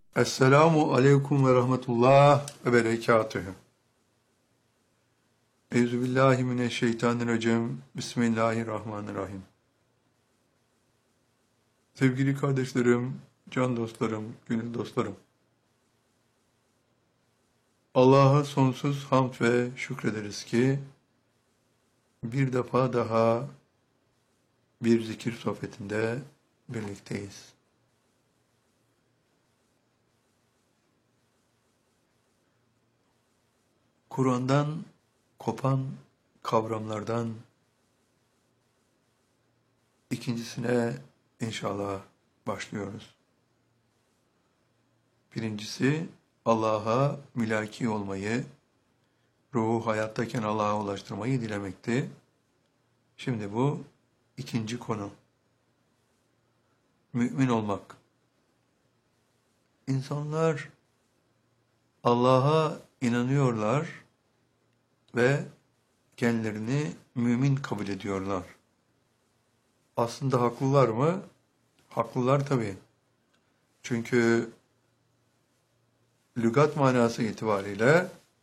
Esselamu aleyküm ve rahmetullah ve berekatühü. Euzubillahimineşşeytanirracim. Bismillahirrahmanirrahim. Sevgili kardeşlerim, can dostlarım, gönül dostlarım. Allah'a sonsuz hamd ve şükrederiz ki bir defa daha bir zikir sohbetinde birlikteyiz. Kur'an'dan kopan kavramlardan ikincisine inşallah başlıyoruz. Birincisi Allah'a mülaki olmayı, ruhu hayattayken Allah'a ulaştırmayı dilemekti. Şimdi bu ikinci konu. Mümin olmak. İnsanlar Allah'a inanıyorlar ve kendilerini mümin kabul ediyorlar. Aslında haklılar mı? Haklılar tabii. Çünkü lügat manası itibariyle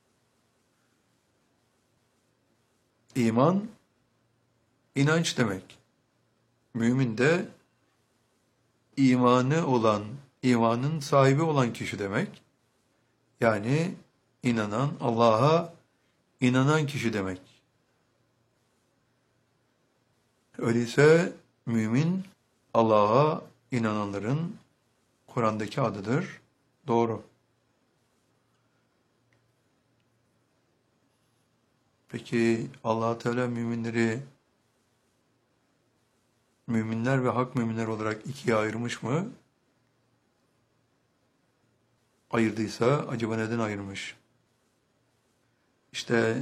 iman, inanç demek. Mümin de imanı olan, imanın sahibi olan kişi demek. Yani inanan, Allah'a inanan kişi demek. Öyleyse mümin, Allah'a inananların Kur'an'daki adıdır. Doğru. Peki Allah Teala müminleri müminler ve hak müminler olarak ikiye ayırmış mı? Ayırdıysa acaba neden ayırmış? İşte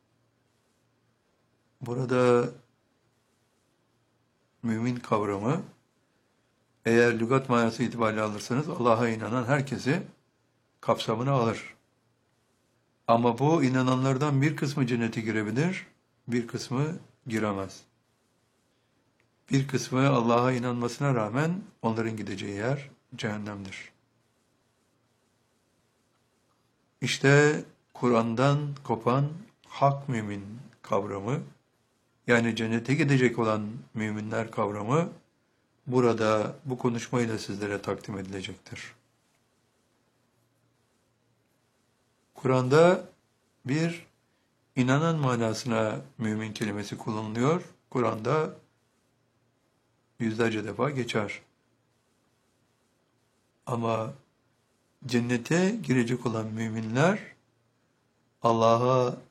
burada mümin kavramı eğer lügat manası itibariyle alırsanız Allah'a inanan herkesi kapsamına alır. Ama bu inananlardan bir kısmı cennete girebilir, bir kısmı giremez. Bir kısmı Allah'a inanmasına rağmen onların gideceği yer cehennemdir. İşte Kur'an'dan kopan hak mümin kavramı, yani cennete gidecek olan müminler kavramı burada bu konuşmayla sizlere takdim edilecektir. Kur'an'da bir inanan manasına mümin kelimesi kullanılıyor. Kur'an'da yüzlerce defa geçer. Ama cennete girecek olan müminler Allah'a